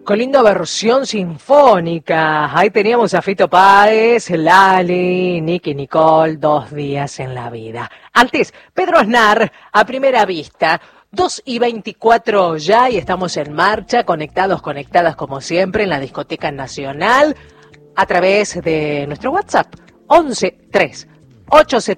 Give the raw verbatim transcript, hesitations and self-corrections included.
Con linda versión sinfónica. Ahí teníamos a Fito Páez, Lali, Nicky Nicole, Dos días en la vida. Antes, Pedro Aznar, A primera vista. dos y veinticuatro ya y estamos en marcha, conectados, conectadas como siempre en la Discoteca Nacional a través de nuestro WhatsApp once tres ocho siete